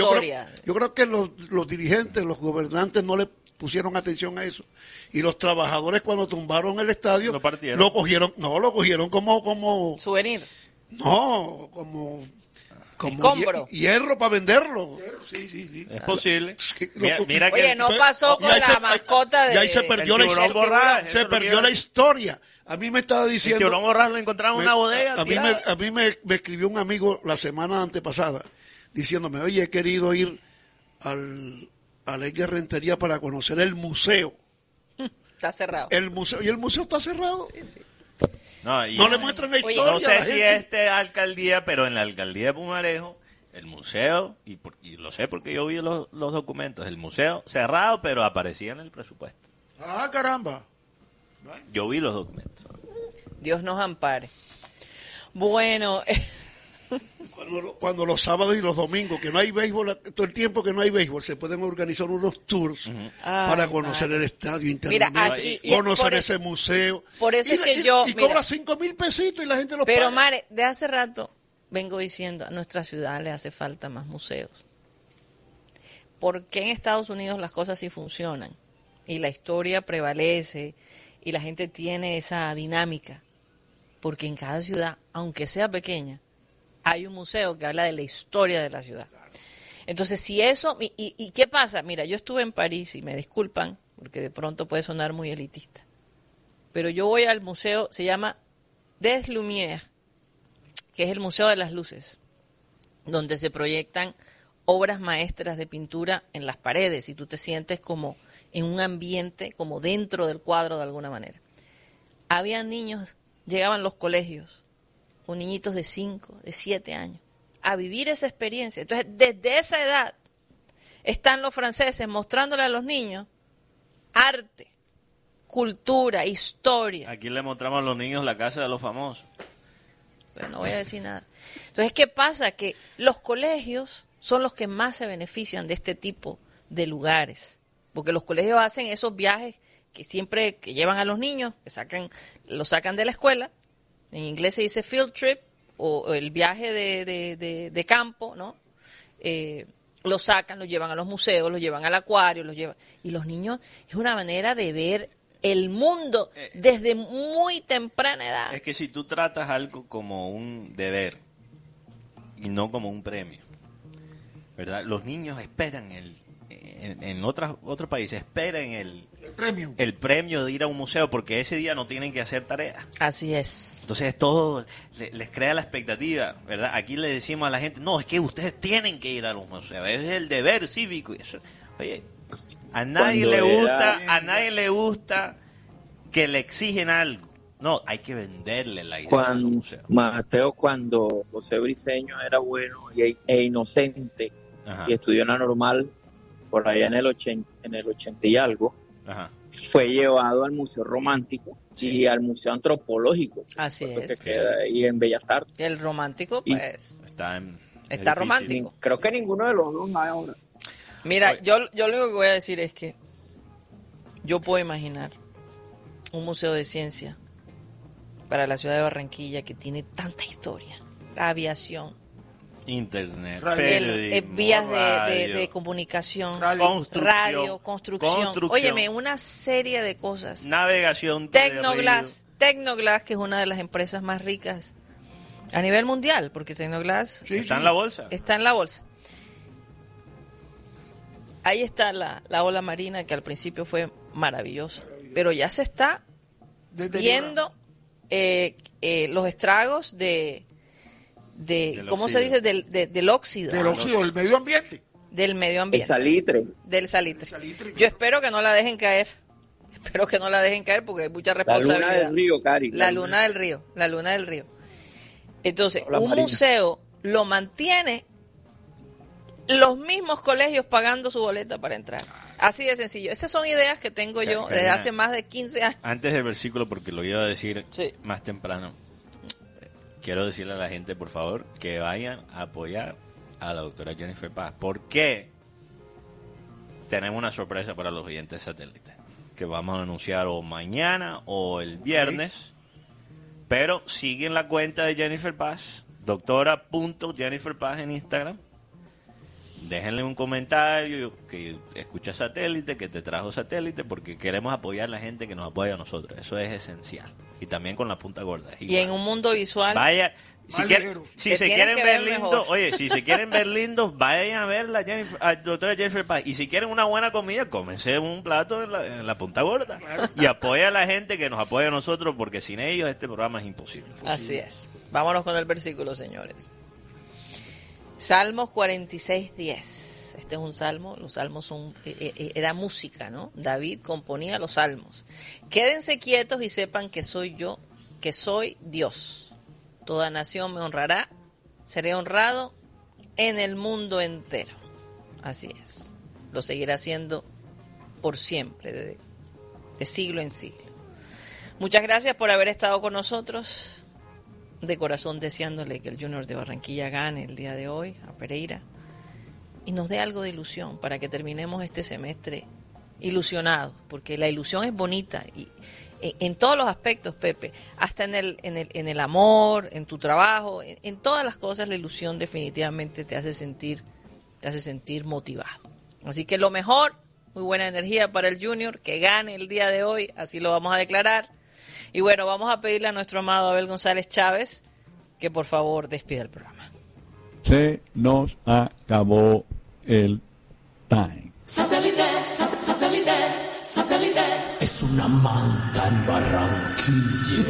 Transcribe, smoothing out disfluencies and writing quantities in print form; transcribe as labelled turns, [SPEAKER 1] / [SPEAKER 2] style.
[SPEAKER 1] historia.
[SPEAKER 2] Yo creo que los dirigentes, los gobernantes no le pusieron atención a eso. Y los trabajadores cuando tumbaron el estadio, lo cogieron como
[SPEAKER 1] souvenir.
[SPEAKER 2] No, como hierro para venderlo. Sí.
[SPEAKER 3] Es posible.
[SPEAKER 1] Mira que no pasó con la mascota de...
[SPEAKER 2] Y ahí se perdió la historia. A mí me estaba diciendo...
[SPEAKER 3] El tiburón borrás lo encontraron en una bodega.
[SPEAKER 2] A mí me escribió un amigo la semana antepasada diciéndome, oye, he querido ir a la Rentería para conocer el museo.
[SPEAKER 1] Está cerrado.
[SPEAKER 2] El museo está cerrado.
[SPEAKER 1] Sí.
[SPEAKER 3] No le muestran la historia. No sé si alcaldía, pero en la alcaldía de Pumarejo, el museo, y lo sé porque yo vi los documentos, el museo cerrado, pero aparecía en el presupuesto.
[SPEAKER 4] ¡Ah, caramba!
[SPEAKER 3] Yo vi los documentos.
[SPEAKER 1] Dios nos ampare. Bueno...
[SPEAKER 2] Cuando los sábados y los domingos, que no hay béisbol, todo el tiempo que no hay béisbol, se pueden organizar unos tours para conocer el estadio internamente, conocer ese museo.
[SPEAKER 1] Por eso
[SPEAKER 2] y cobra 5,000 pesitos y la gente los paga.
[SPEAKER 1] Pero, Mare, de hace rato vengo diciendo, a nuestra ciudad le hace falta más museos. ¿Por qué en Estados Unidos las cosas sí funcionan? Y la historia prevalece y la gente tiene esa dinámica. Porque en cada ciudad, aunque sea pequeña, hay un museo que habla de la historia de la ciudad. Entonces, si eso... ¿Y qué pasa? Mira, yo estuve en París, y me disculpan, porque de pronto puede sonar muy elitista, pero yo voy al museo, se llama Des Lumières, que es el Museo de las Luces, donde se proyectan obras maestras de pintura en las paredes, y tú te sientes como en un ambiente, como dentro del cuadro de alguna manera. Había niños, llegaban los colegios, con niñitos de 5, de 7 años, a vivir esa experiencia. Entonces, desde esa edad, están los franceses mostrándole a los niños arte, cultura, historia.
[SPEAKER 3] Aquí le mostramos a los niños la casa de los famosos.
[SPEAKER 1] Pero no voy a decir nada. Entonces, ¿qué pasa? Que los colegios son los que más se benefician de este tipo de lugares, porque los colegios hacen esos viajes que llevan a los niños, los sacan de la escuela. En inglés se dice field trip, o el viaje de campo, ¿no? Los sacan, los llevan a los museos, los llevan al acuario, y los niños es una manera de ver el mundo desde muy temprana edad.
[SPEAKER 3] Es que si tú tratas algo como un deber y no como un premio, ¿verdad? Los niños esperan en otros países esperan el premio de ir a un museo, porque ese día no tienen que hacer tareas.
[SPEAKER 1] Así es.
[SPEAKER 3] Entonces todo les crea la expectativa, ¿verdad? Aquí le decimos a la gente, no, es que ustedes tienen que ir a los museos, es el deber cívico. Y eso, oye, a nadie le gusta que le exigen algo. No, hay que venderle la idea de los museos.
[SPEAKER 5] Mateo, cuando José Briceño era bueno e inocente, y estudió en la normal por allá en el 80 y algo, fue llevado al Museo Romántico y al Museo Antropológico.
[SPEAKER 1] Así es.
[SPEAKER 5] Que queda ahí en Bellas Artes.
[SPEAKER 1] El Romántico, pues,
[SPEAKER 3] está
[SPEAKER 1] romántico.
[SPEAKER 5] Creo que ninguno de los dos hay ahora.
[SPEAKER 1] Mira, yo lo único que voy a decir es que yo puedo imaginar un museo de ciencia para la ciudad de Barranquilla que tiene tanta historia, la aviación,
[SPEAKER 3] internet,
[SPEAKER 1] vías de comunicación, radio, construcción. Óyeme, una serie de cosas.
[SPEAKER 3] Navegación.
[SPEAKER 1] Tecnoglass, que es una de las empresas más ricas a nivel mundial, porque Tecnoglass
[SPEAKER 3] está en la bolsa.
[SPEAKER 1] Está en la bolsa. Ahí está la ola marina, que al principio fue maravillosa, pero ya se está viendo los estragos ¿cómo se dice? Del óxido.
[SPEAKER 4] Del óxido, del medio ambiente.
[SPEAKER 1] Del medio ambiente.
[SPEAKER 5] Del
[SPEAKER 1] salitre. Yo espero que no la dejen caer. Porque hay mucha responsabilidad.
[SPEAKER 5] La luna del río, Cari.
[SPEAKER 1] La luna del río. Entonces, museo lo mantiene los mismos colegios pagando su boleta para entrar. Así de sencillo. Esas son ideas que tengo yo desde hace más de 15 años.
[SPEAKER 3] Antes del versículo, porque lo iba a decir más temprano, quiero decirle a la gente, por favor, que vayan a apoyar a la doctora Jennifer Paz. Porque tenemos una sorpresa para los oyentes satélites, que vamos a anunciar o mañana o el viernes. Pero siguen la cuenta de Jennifer Paz, doctora.jenniferpaz en Instagram. déjenle un comentario, que escucha Satélite, que te trajo Satélite, porque queremos apoyar a la gente que nos apoya a nosotros. Eso es esencial. Y también con la punta gorda.
[SPEAKER 1] Y en un mundo visual...
[SPEAKER 3] Vaya... Si se quieren ver lindos, si se quieren ver lindos, vayan a ver a doctora Jennifer Paz. Y si quieren una buena comida, cómense un plato en la punta gorda. Y apoya a la gente que nos apoya a nosotros, porque sin ellos este programa es imposible.
[SPEAKER 1] Así es. Vámonos con el versículo, señores. Salmos 46:10. Este es un salmo. Los salmos era música, ¿no? David componía los salmos. Quédense quietos y sepan que soy yo, que soy Dios. Toda nación me honrará, seré honrado en el mundo entero. Así es. Lo seguirá haciendo por siempre, de siglo en siglo. Muchas gracias por haber estado con nosotros. De corazón deseándole que el Junior de Barranquilla gane el día de hoy a Pereira y nos dé algo de ilusión para que terminemos este semestre ilusionados, porque la ilusión es bonita y en todos los aspectos, Pepe, hasta en el amor, en tu trabajo, en todas las cosas la ilusión definitivamente te hace sentir motivado. Así que lo mejor, muy buena energía para el Junior, que gane el día de hoy, así lo vamos a declarar. Y bueno, vamos a pedirle a nuestro amado Abel González Chávez que por favor despida el programa.
[SPEAKER 6] Se nos acabó el time.
[SPEAKER 7] Satélite, satélite, satélite. Es una manta en Barranquilla.